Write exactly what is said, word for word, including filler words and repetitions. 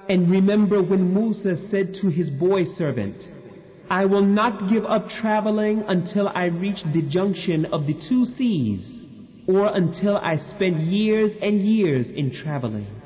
And remember when Musa said to his boy servant, I will not give up traveling until I reach the junction of the two seas, or until I spend years and years in traveling.